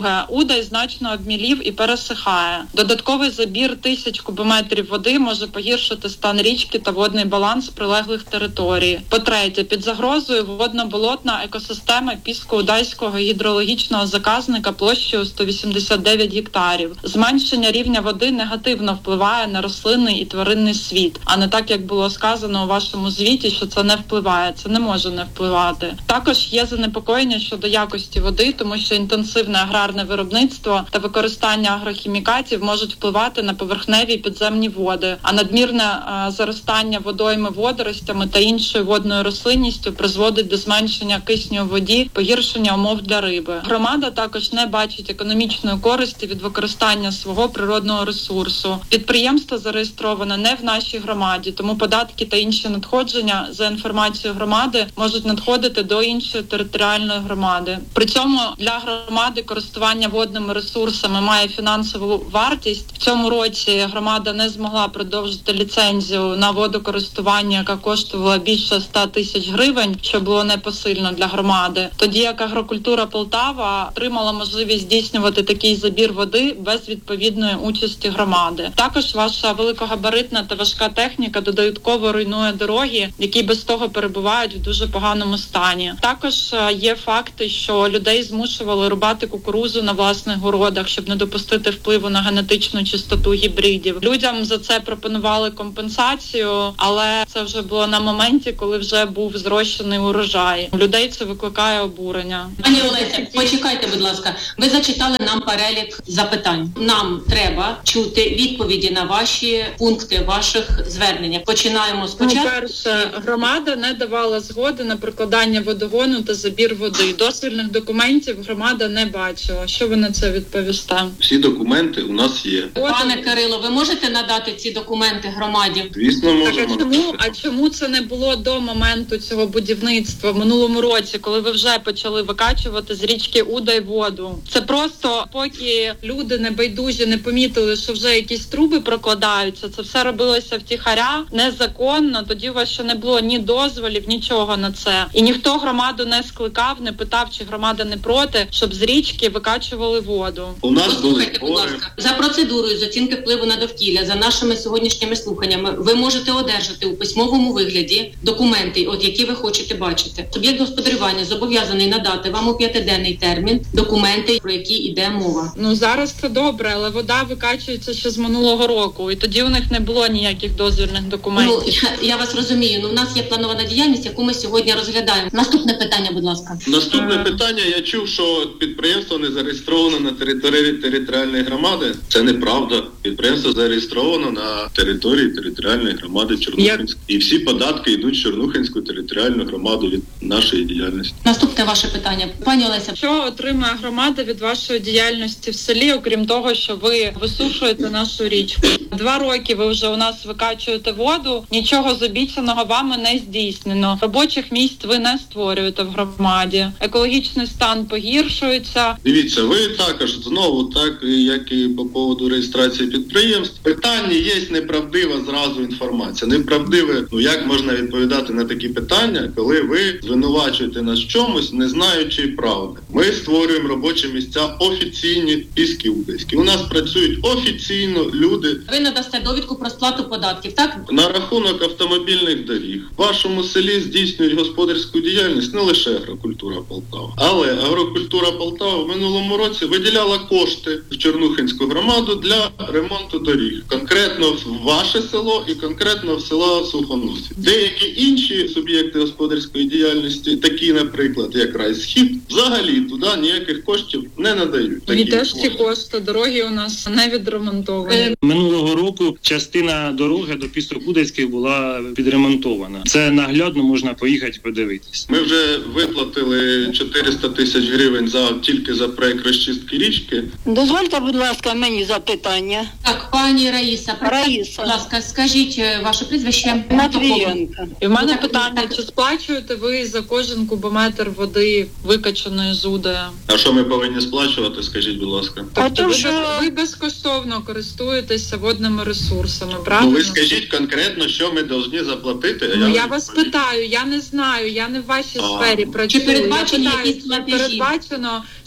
Друге, Удай значно обмілів і пересихає. Додатковий забір тисяч кубометрів води може погіршити стан річки та водний баланс прилеглих територій. По-третє, під загрозою водно-болотна екосистема Пісько-Удайського гідрологічного заказника площею сто вісімдесят дев'ять гектарів. Зменшення рівня води негативно впливає на рослинний і тваринний світ, а не так, як було сказано у вашому звіті, що це не впливає. Це не може не впливати. Також є занепокоєння щодо якості води, тому що інтенсивне аграрне виробництво та використання агрохімікатів можуть впливати на поверхневі і підземні води, а надмірне а, заростання водойми водоростями та іншою водною рослинністю призводить до зменшення кисню у воді, погіршення умов для риби. Громада також не бачить економічної користі від використання свого природного ресурсу. Підприємство зареєстроване не в нашій громаді, тому податки та інші надходження, за інформацією громади, можуть надходити до іншої територіальної громади. При цьому для громади користування водними ресурсами має фінансову вартість. В цьому році громада не змогла продовжити ліцензію на водокористування, яка коштувала більше ста тисяч гривень, що було непосильно для громади. Тоді як агрокультура Полтава отримала можливість здійснювати такий забір води без відповідної участі громади. Також ваша великогабаритна та важка техніка додатково руйнує дороги, які без того перебувають в дуже поганому стані. Також є факти, що людей змушували рубати кукурузу на власних городах, щоб не допустити впливу на генетичну чистоту гібридів. Людям за це пропонували компенсацію, але це вже було на моменті, коли вже був зрощений урожай. У людей це викликає обурення. Пані Олеся, почекайте, будь ласка. Ви зачитали нам перелік запитань. Нам треба чути відповіді на ваші пункти ваших звернення. Починаємо спочатку. Ну, перше, громада не давала згоди на прокладання водогону та забір води. Дозвільних документів громада не бачила. Що ви на це відповісте? Всі документи у нас є. Пане Кирило, ви можете надати ці документи громаді? Звісно, можемо. Так, а чому, а чому це не було до моменту цього будівництва в минулому році, коли ви вже почали викачувати з річки Удай воду? Це просто поки люди небайдужі не помітили, що вже якісь труби прокладаються, це все робилося втіхаря, незаконно, тоді у вас ще не було ні дозволів, нічого на це. І ніхто громаду не скликав, не питав, чи громада не проти, щоб з річки викачували воду. У нас Послухайте, були будь збори. ласка, за процедурою з оцінки впливу на довкілля, за нашими сьогоднішніми слуханнями, ви можете одержати у письмовому вигляді документи, от які ви хочете бачити. Суб'єкт господарювання зобов'язаний надати вам у п'ятиденний термін документи, про які йде мова. Ну зараз це добре, але вода викачується ще з минулого року, і тоді у них не було ніяких дозвільних документів. Ну, я, я вас розумію, ну в нас є планована діяльність, яку ми сьогодні розглядаємо. Наступне питання, будь ласка. Наступне питання. Я чув, що підприємство не зареєстровано на території територіальної громади. Це неправда. Підприємство зареєстровано на території територіальної громади Чорнухинської. І всі податки йдуть в Чорнухинську територіальну громаду від нашої діяльності. Наступне ваше питання. Пані Олеся. Що отримує громада від вашої діяльності в селі, окрім того, що ви висушуєте нашу річку? Два роки ви вже у нас викачуєте воду, нічого з обіцяного вами не здійснено. Робочих місць ви не створюєте в громаді. Екологічний стан погіршується. Дивіться, ви також знову, так як і по поводу реєстрації підприємств, питання є неправдива зразу інформація. Неправдиве, ну як можна відповідати на такі питання, коли ви звинувачуєте нас в чомусь, не знаючи правди. Ми створюємо робочі місця офіційні Піски-Удайські. У нас працюють офіційно люди. Ви надасте довідку про сплату податків, так? На рахунок автомобільних доріг. В вашому селі здійснюють господарську діяльність не лише агрокультура Полтава. Але агрокультура Полтава в минулому році виділяла кошти в Чорнухинську громаду для ремонту доріг. Конкретно в ваше село і конкретно в село Сухоносів. Деякі інші суб'єкти господарської діяльності, такі, наприклад, як Райсхід, взагалі туди ніяких коштів не надають. І теж ці кошти, дороги у нас не відремонтовані. Минулого року частина дороги до Пісток-Удайських була підремонтована. Це наглядно можна поїхати подивитись. Ми вже виплатили чотириста тисяч гривень за тільки за проект розчистки річки. Дозвольте, будь ласка, мені запитання. Так, пані Раїса, Раїса. будь ласка, скажіть ваше прізвище. Матвієнка. І в мене питання, чи сплачуєте ви за кожен кубометр води, викачаної з Удая? А що ми повинні сплачувати, скажіть, будь ласка? Тобто ви, що... ви безкоштовно користуєтеся водними ресурсами, Ну правильно? ви скажіть конкретно, що ми повинні заплатити, а Ну, я, я вас відповім. питаю, я не знаю, я не в вашій А. сфері працюю. Чи передбачені Я питаю, якісь чи платежі? передбачено, що ви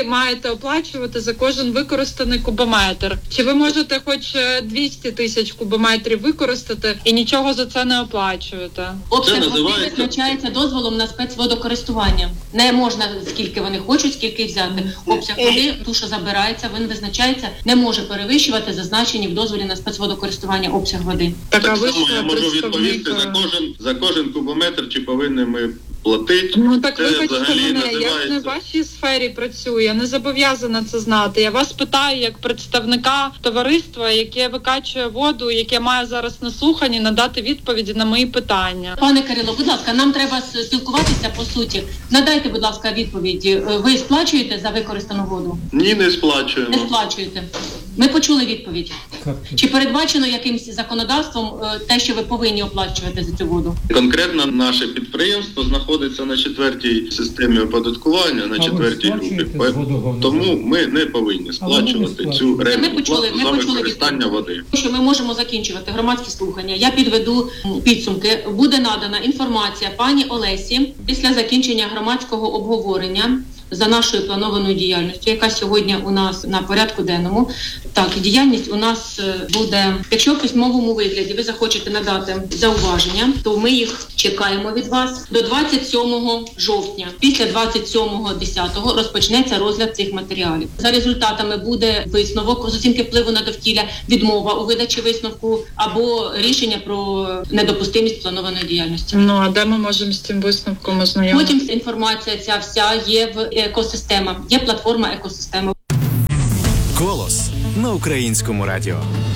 маєте оплачувати за кожен використаний кубометр? Чи ви можете хоч двісті тисяч кубометрів використати і нічого за це не оплачуєте? Обсяг води визначається дозволом на спецводокористування. Не можна скільки вони хочуть, скільки взяти. Обсяг води, ту, що забирається, він визначається, не може перевищувати зазначені в дозволі на спецводокористування обсяг води. Так, так само я можу відповісти за кожен, за кожен кубометр, чи повинні ми платити. Ну так це вибачте мене, називається... я ж не в вашій сфері працюю, я не зобов'язана це знати. Я вас питаю як представника товариства, яке викачує воду, яке має зараз на слуханні, надати відповіді на мої питання. Пане Кирило, будь ласка, нам треба спілкуватися по суті. Надайте, будь ласка, відповіді. Ви сплачуєте за використану воду? Ні, не сплачуємо. Не сплачуєте. Ми почули відповідь. Чи передбачено якимось законодавством те, що ви повинні оплачувати за цю воду? Конкретно наше підприємство знаходиться на четвертій системі оподаткування, на четвертій групі. Тому ми не повинні сплачувати цю рентну плату за використання води. Що ми можемо закінчувати громадські слухання. Я підведу підсумки. Буде надана інформація пані Олесі після закінчення громадського обговорення за нашою планованою діяльністю, яка сьогодні у нас на порядку денному. Так, діяльність у нас буде, якщо в письмовому вигляді ви захочете надати зауваження, то ми їх чекаємо від вас до двадцять сьомого жовтня. Після двадцять сьомого десятого розпочнеться розгляд цих матеріалів. За результатами буде висновок з оцінки впливу на довкілля, відмова у видачі висновку або рішення про недопустимість планованої діяльності. Ну, а де ми можемо з цим висновком ознайомитися? Потім інформація ця вся є в екосистема, є платформа екосистема. Голос на Українському радіо.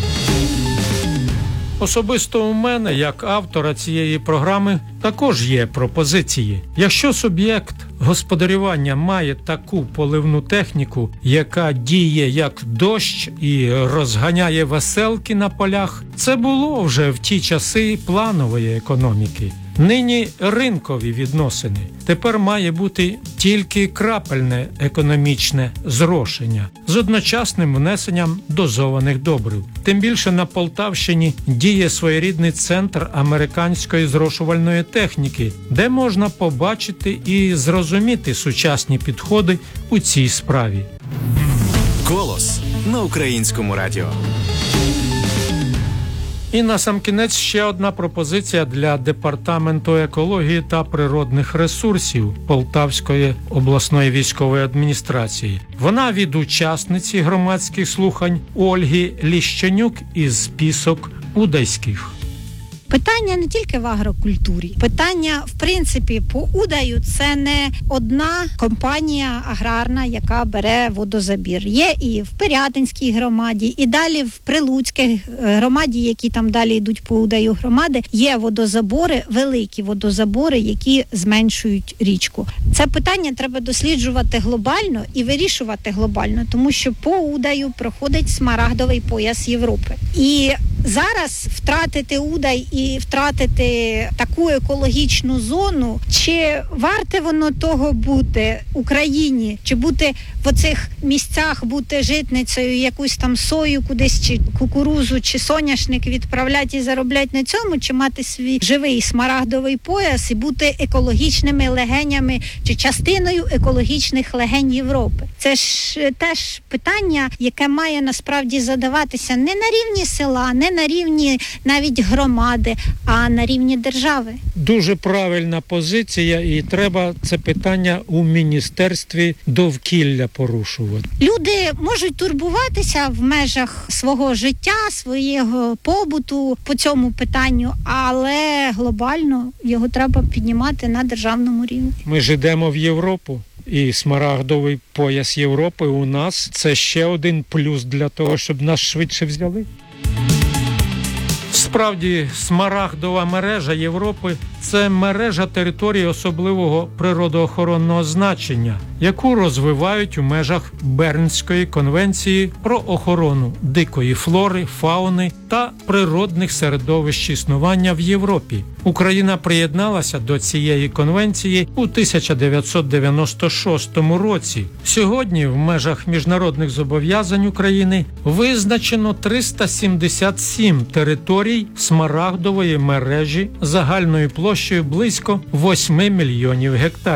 Особисто у мене, як автора цієї програми, також є пропозиції. Якщо суб'єкт господарювання має таку поливну техніку, яка діє як дощ і розганяє веселки на полях, це було вже в ті часи планової економіки. Нині ринкові відносини. Тепер має бути тільки крапельне економічне зрошення з одночасним внесенням дозованих добрив. Тим більше на Полтавщині діє своєрідний центр американської зрошувальної техніки, де можна побачити і зрозуміти сучасні підходи у цій справі. Голос на Українському радіо. І насамкінець ще одна пропозиція для Департаменту екології та природних ресурсів Полтавської обласної військової адміністрації. Вона від учасниці громадських слухань Ольги Ліщенюк із Пісок Удайських. Питання не тільки в агрокультурі. Питання, в принципі, по Удаю це не одна компанія аграрна, яка бере водозабір. Є і в Пирятинській громаді, і далі в Прилуцькій громаді, які там далі йдуть по Удаю громади, є водозабори, великі водозабори, які зменшують річку. Це питання треба досліджувати глобально і вирішувати глобально, тому що по Удаю проходить смарагдовий пояс Європи. І зараз втратити Удай і втратити таку екологічну зону, чи варте воно того бути Україні, чи бути в оцих місцях, бути житницею, якусь там сою кудись, чи кукурузу, чи соняшник відправляти і заробляти на цьому, чи мати свій живий смарагдовий пояс і бути екологічними легенями, чи частиною екологічних легень Європи. Це ж теж питання, яке має насправді задаватися не на рівні села, не на рівні навіть громади, а на рівні держави. Дуже правильна позиція, і треба це питання у Міністерстві довкілля порушувати. Люди можуть турбуватися в межах свого життя, свого побуту по цьому питанню, але глобально його треба піднімати на державному рівні. Ми ж йдемо в Європу. І смарагдовий пояс Європи у нас – це ще один плюс для того, щоб нас швидше взяли. Справді, смарагдова мережа Європи – це мережа територій особливого природоохоронного значення, яку розвивають у межах Бернської конвенції про охорону дикої флори, фауни та природних середовищ існування в Європі. Україна приєдналася до цієї конвенції у тисяча дев'ятсот дев'яносто шостому році. Сьогодні в межах міжнародних зобов'язань України визначено триста сімдесят сім територій смарагдової мережі загальною площею близько восьми мільйонів гектарів.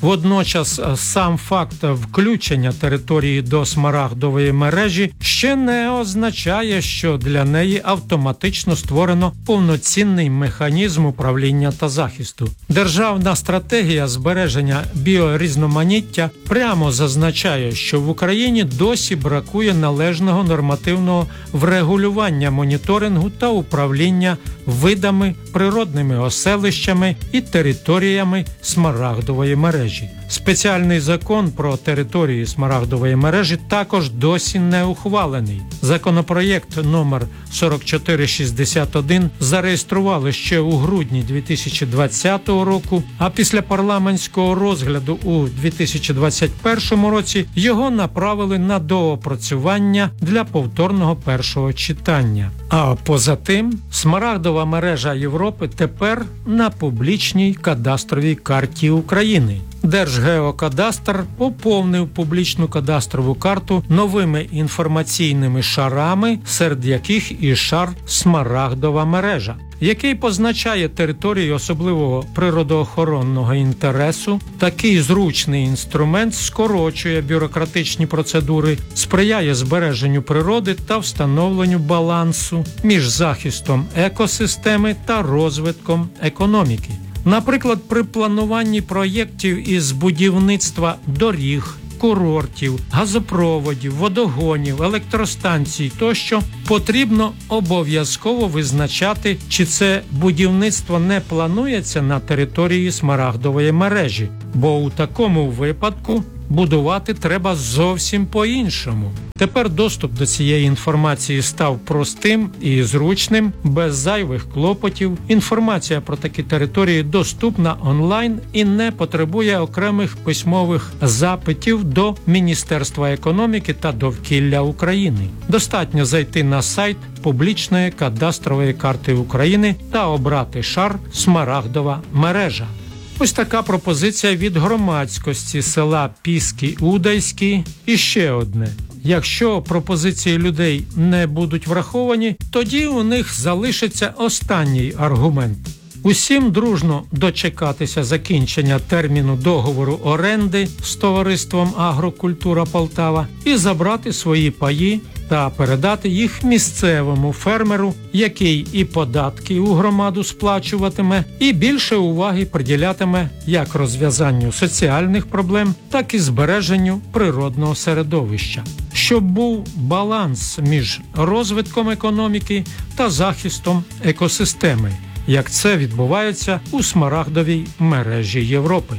Водночас сам факт включення території до смарагдової мережі ще не означає, що для неї автоматично створено повноцінний механізм управління та захисту. Державна стратегія збереження біорізноманіття прямо зазначає, що в Україні досі бракує належного нормативного врегулювання моніторингу та управління видами, природними оселищами і територіями смарагдової мережі. Спеціальний закон про території смарагдової мережі також досі не ухвалений. Законопроєкт номер сорок чотири шістдесят один зареєстрували ще у грудні дві тисячі двадцятого року, а після парламентського розгляду у дві тисячі двадцять першому році його направили на доопрацювання для повторного першого читання. А поза тим, смарагдова мережа Європи тепер на публічній кадастровій карті України. Держгеокадастр поповнив публічну кадастрову карту новими інформаційними шарами, серед яких і шар «Смарагдова мережа», який позначає території особливого природоохоронного інтересу. Такий зручний інструмент скорочує бюрократичні процедури, сприяє збереженню природи та встановленню балансу між захистом екосистеми та розвитком економіки. Наприклад, при плануванні проєктів із будівництва доріг, курортів, газопроводів, водогонів, електростанцій тощо потрібно обов'язково визначати, чи це будівництво не планується на території смарагдової мережі, бо у такому випадку будувати треба зовсім по-іншому. Тепер доступ до цієї інформації став простим і зручним, без зайвих клопотів. Інформація про такі території доступна онлайн і не потребує окремих письмових запитів до Міністерства економіки та довкілля України. Достатньо зайти на сайт публічної кадастрової карти України та обрати шар «Смарагдова мережа». Ось така пропозиція від громадськості села Піски Удайські. І ще одне. Якщо пропозиції людей не будуть враховані, тоді у них залишиться останній аргумент. Усім дружно дочекатися закінчення терміну договору оренди з товариством «Агрокультура Полтава» і забрати свої паї та передати їх місцевому фермеру, який і податки у громаду сплачуватиме, і більше уваги приділятиме як розв'язанню соціальних проблем, так і збереженню природного середовища. Щоб був баланс між розвитком економіки та захистом екосистеми, як це відбувається у смарагдовій мережі Європи.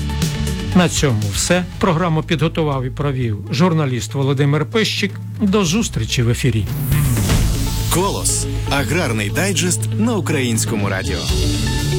На цьому все. Програму підготував і провів журналіст Володимир Пищик. До зустрічі в ефірі. «Колос» – аграрний дайджест на Українському радіо.